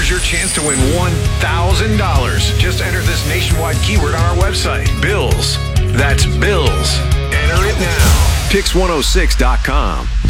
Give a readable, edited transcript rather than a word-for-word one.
Here's your chance to win $1,000. Just enter this nationwide keyword on our website. Bills. That's Bills. Enter it now. Pix106.com.